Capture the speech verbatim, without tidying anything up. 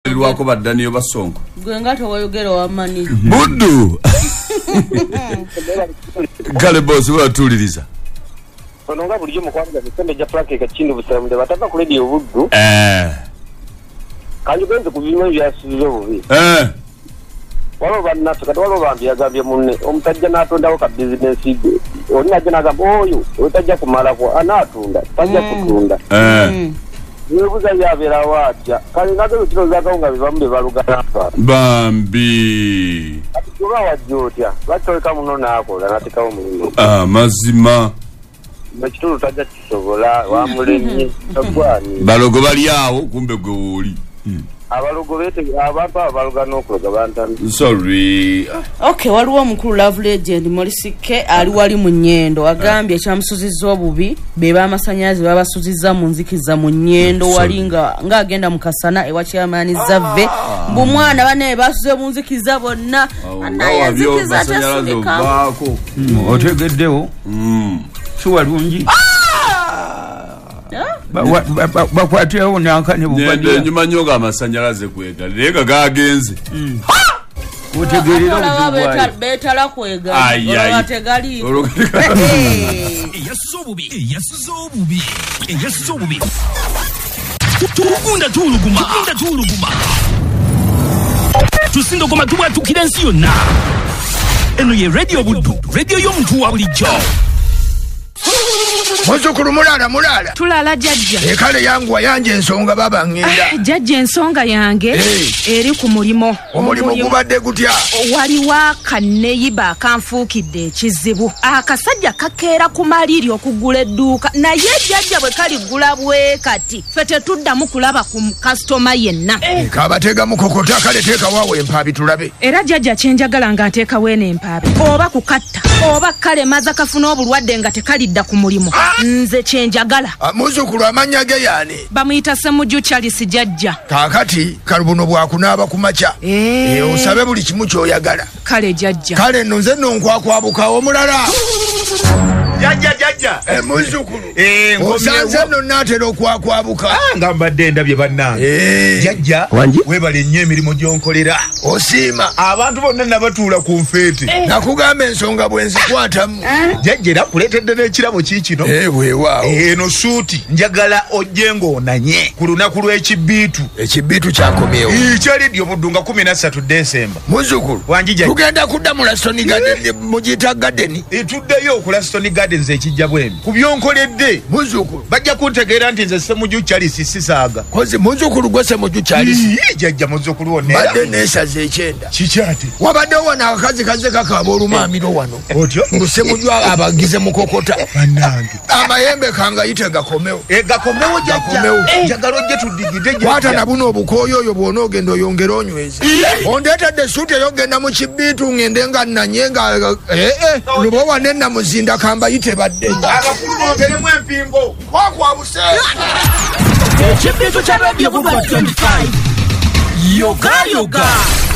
lwako badani yo basongo gwe ngato wayogera wa mani buddu kale boss watuliriza ononga bulijjo mukwanga bisembe ja Frank Kachindi busamude bataka ku radio buddu eh kanyo benze ku bimwe byasubizo bubi eh walo banna tukati walo bambi yagambye munne omutajja natondawo ka business ide oli najja nagamba oyo otajja kumala ko anatunda tajja kutunda eh yebuza yabera watya kali nazo kiro zakawunga bibambe balugana bambi kuba wajjotya batoleka muno nako natikawo mulimo ah mazima mekitulu tajja kisobola wamulemye tabwani balogo bali awo kumbe gwe woli abalogo bete abantu abalugana okuloga bantana sorry okay waliwo mukulu Love Legend Molisike ali wali mu Nyendo agambye kyamusuzizza obubi beba amasanyazi babasuzizza mu nzikiza mu Nyendo walinga ngagenda mukasana ewa chairman Zave mbu mwana bane basuze mu nzikiza bonna anaye nzikiza tasubika bako otegeddewo mm suwalungi bakwatirewo nankane bubadde nyuma nyoga amasanyalaze kwega lega gagenze otegerera beta beta kwega bategali yasobubi yasobubi yasobubi tukunda tuluguma tukunda tuluguma tusindo koma tubwa tukira yonna eno ye radio buddu radio y'omuntu wa bulijjo Muzukuru mulala mulala tulala jajja ekale yangu wayanje ensonga baba ngenda jajja ensonga yange hey. eri ku mulimo omulimo gubadde gutya waliwo kanneyiba akanfuukidde ekizibu akasajja kakeera ku maliri okugula edduuka naye jajja bwe kaligula bwe kati fe tetuddamu kulaba ku kasitoma yenna hey. kabatega mukokota kale teeka waawe empaabi tulabe era jajja kyenjagala nga nteekawo eno empaabi oba kukatta oba kale maza kafuna obulwadde nga tekalidda ku mulimo nze kyenjagala muzukulu amanya ge yani bamuyita Semujju Charles jajja kakati kalubuno bwakunaaba kumacha eh osabe buli kimu kyoyagala kale jajja kale nno nze nno nkwakwabuka omulala jajja jajja eh muzukulu eh osanze nno natera okwakwabuka nga mbadde ndabye bannange eh jajja webale nnyo emirimu gyonkolera osiima abantu bonna nabatuula ku nfeete eh. nakugamba ensonga bwenzikwatamu jajja era kuleetedde n'ekirabo kiikino eh weewaawo eno suuti njagala ojje ng'onanye ku lunaku lw'ekibbiitu ekibbiitu kyakomyewo kyalidyo buddu nga kumi na ssatu Desemba muzukulu wanjija tugenda kudda mu Laston Garden mugiyita garden etuddeyo ku Laston Gardens ekijja bwemi ku byonkoledde muzukulu bajja kuntegeera nti nze Semujju Charles sisaaga kozi muzukulu gwe Semujju Charles jajja muzukulu wonna badde neesaza ekyenda kikyate wabaddewo wano akakazi kaze kakaaba olumaamiro wano otyo ngu Semujju abagize mukokota bannange amayembe kangayite gakomewo e gakomewo jajja njagala ojje tuddigide jajja kwata na buno obukooyo oyo bw'ona ogenda oyongera onyweze ondeetedde suuti eyogenda mu kibbiitu ngende nga nnanye nga ee lubo wane namuzinda kambayite badde abakulu bongeremu empingo kwakwabuse ekibbiitu kya radio buddu twenty-five yoga yoga